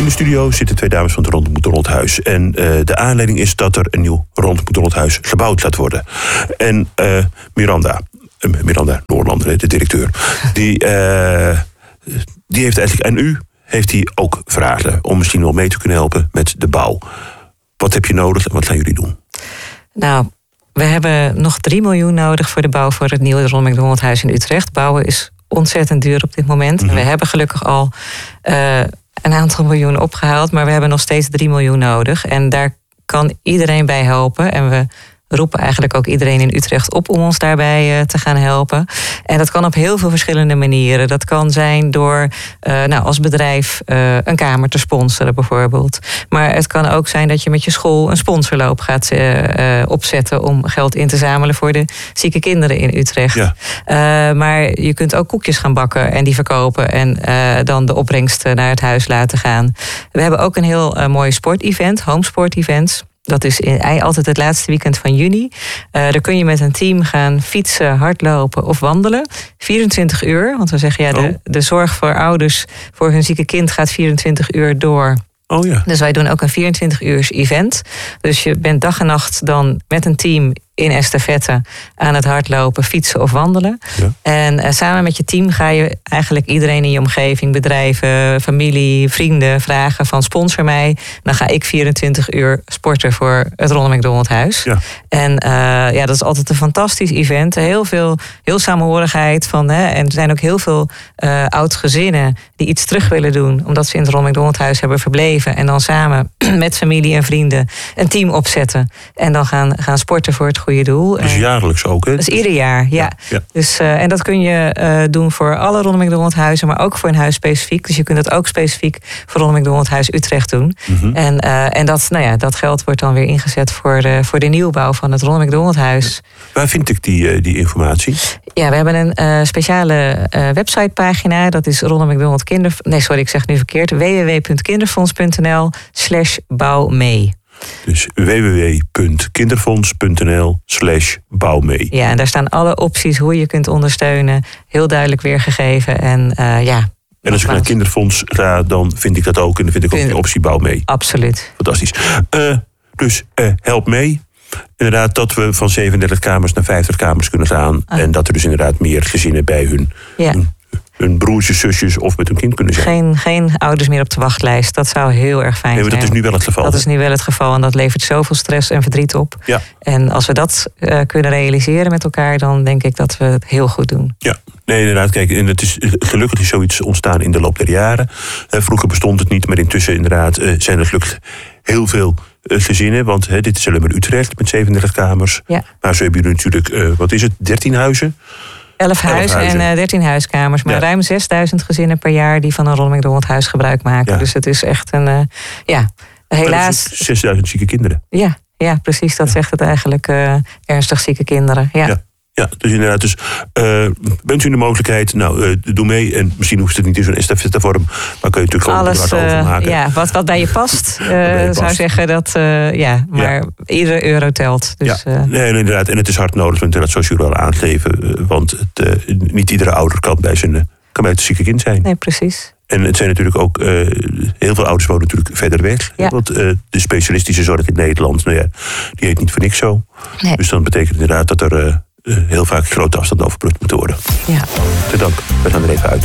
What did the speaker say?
de studio zitten 2 dames van het Ronald McDonald Huis. En de aanleiding is dat er een nieuw Ronald McDonald Huis gebouwd gaat worden. En Miranda Noorlander, de directeur, die heeft eigenlijk aan u heeft hij ook vragen om misschien wel mee te kunnen helpen met de bouw. Wat heb je nodig en wat gaan jullie doen? Nou, we hebben nog 3 miljoen nodig voor de bouw voor het nieuwe Ronald McDonald Huis in Utrecht. Bouwen is ontzettend duur op dit moment. Mm-hmm. We hebben gelukkig al een aantal miljoen opgehaald, maar we hebben nog steeds 3 miljoen nodig. En daar kan iedereen bij helpen. En we roepen eigenlijk ook iedereen in Utrecht op om ons daarbij te gaan helpen. En dat kan op heel veel verschillende manieren. Dat kan zijn door als bedrijf een kamer te sponsoren bijvoorbeeld. Maar het kan ook zijn dat je met je school een sponsorloop gaat opzetten om geld in te zamelen voor de zieke kinderen in Utrecht. Ja. Maar je kunt ook koekjes gaan bakken en die verkopen en dan de opbrengst naar het huis laten gaan. We hebben ook een heel mooi sportevent, homesport-events. Dat is altijd het laatste weekend van juni. Daar kun je met een team gaan fietsen, hardlopen of wandelen. 24 uur, want we zeggen de zorg voor ouders voor hun zieke kind gaat 24 uur door. Oh ja. Dus wij doen ook een 24 uur event. Dus je bent dag en nacht dan met een team in estafette aan het hardlopen, fietsen of wandelen. Ja. En samen met je team ga je eigenlijk iedereen in je omgeving, bedrijven, familie, vrienden vragen van sponsor mij. Dan ga ik 24 uur sporten voor het Ronald McDonald Huis. Ja. En dat is altijd een fantastisch event. Heel samenhorigheid van. En er zijn ook heel veel oud-gezinnen die iets terug willen doen, omdat ze in het Ronald McDonald Huis hebben verbleven. En dan samen met familie en vrienden een team opzetten. En dan gaan sporten voor het goede doel. Dus jaarlijks ook, hè? Dus ieder jaar, ja. Dus, en dat kun je doen voor alle Ronald McDonald Huizen, maar ook voor een huis specifiek. Dus je kunt dat ook specifiek voor Ronald McDonald Huis Utrecht doen. Mm-hmm. En dat geld wordt dan weer ingezet voor de nieuwbouw van het Ronald McDonald Huis. Waar vind ik die informatie? Ja, we hebben een speciale websitepagina. Dat is Ronald McDonald www.kinderfonds.nl/bouwmee. Dus www.kinderfonds.nl/bouwmee. Ja, en daar staan alle opties hoe je kunt ondersteunen. Heel duidelijk weergegeven. En als ik naar Kinderfonds ga, dan vind ik dat ook. En dan vind ik ook die optie bouw mee. Absoluut. Fantastisch. Dus help mee. Inderdaad, dat we van 37 kamers naar 50 kamers kunnen gaan. En dat er dus inderdaad meer gezinnen bij hun broertjes, zusjes of met hun kind kunnen zijn. Geen ouders meer op de wachtlijst. Dat zou heel erg fijn zijn. Dat is nu wel het geval. Dat is nu wel het geval en dat levert zoveel stress en verdriet op. Ja. En als we dat kunnen realiseren met elkaar, dan denk ik dat we het heel goed doen. Ja, nee, inderdaad. Kijk, en gelukkig is zoiets ontstaan in de loop der jaren. Vroeger bestond het niet, maar intussen inderdaad zijn er gelukkig heel veel gezinnen. Want dit is alleen maar Utrecht met 37 kamers. Ja. Maar zo hebben jullie natuurlijk, 13 huizen? 11 huizen en 13 huiskamers. Maar ruim 6000 gezinnen per jaar die van een Ronald McDonald Huis gebruik maken. Ja. Dus het is echt helaas. 6000 zieke kinderen. Ja, precies. Dat zegt het eigenlijk. Ernstig zieke kinderen. Ja. Ja, dus inderdaad. Bent u de mogelijkheid, doe mee. En misschien hoeft het niet in zo'n estafettevorm, maar kun je natuurlijk gewoon alles overmaken. Ja, wat bij je past. Zou zeggen dat, maar iedere euro telt. Dus, nee, inderdaad. En het is hard nodig, inderdaad, zoals jullie al aangeven. Want niet iedere ouder kan bij het zieke kind zijn. Nee, precies. En het zijn natuurlijk ook, heel veel ouders wonen natuurlijk verder weg. Ja. Want de specialistische zorg in Nederland, die heet niet voor niks zo. Nee. Dus dat betekent inderdaad dat er heel vaak grote afstanden overbrugd moeten worden. Ja. Te dank. We gaan er even uit.